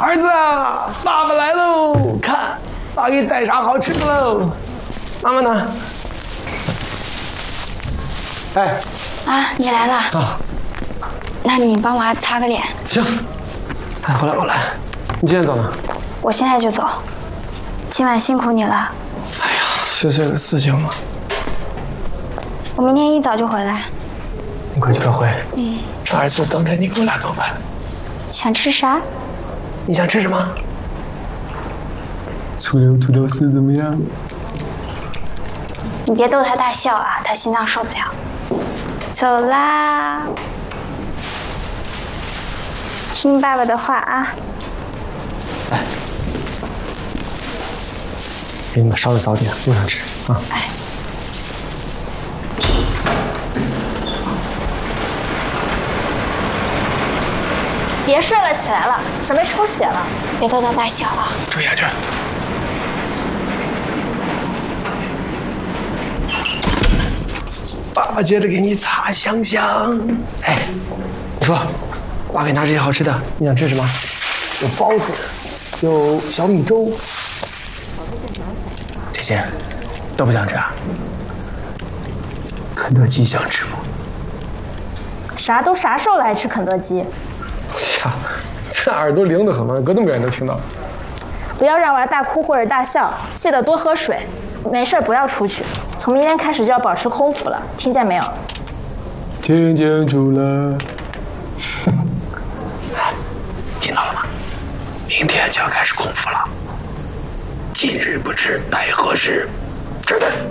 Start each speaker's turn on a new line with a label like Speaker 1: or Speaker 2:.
Speaker 1: 儿子啊，爸爸来喽！看，爸给你带啥好吃的喽。妈妈呢？哎，
Speaker 2: 啊，你来了
Speaker 1: 啊，
Speaker 2: 那你帮我擦个脸。
Speaker 1: 行。哎，我来。你几点走呢？
Speaker 2: 我现在就走。今晚辛苦你了。
Speaker 1: 哎呀，碎碎的事情嘛。
Speaker 2: 我明天一早就回来。
Speaker 1: 你快去快回。儿子等着你给我俩做饭。
Speaker 2: 想吃啥？
Speaker 1: 你想吃什么？醋溜土豆丝怎么样？
Speaker 2: 你别逗他大笑啊，他心脏受不了。走啦，听爸爸的话啊。
Speaker 1: 来，给你们烧的早点，路上吃啊。
Speaker 2: 哎。
Speaker 3: 别睡了，起来了，准备抽血了。
Speaker 2: 别逗他大笑啊！
Speaker 1: 注意安全。爸爸接着给你擦香香。哎，你说，爸给你拿这些好吃的，你想吃什么？有包子，有小米粥，这些都不想吃啊？肯德基想吃吗？
Speaker 3: 啥时候了还吃肯德基？
Speaker 1: 呀，这耳朵灵得很嘛，各种表演都听到。
Speaker 3: 不要让娃大哭或者大笑，记得多喝水。没事不要出去。从明天开始就要保持空腹了，听见没有？
Speaker 1: 听见出了。听到了吗？明天就要开始空腹了。今日不吃待何时？吃的。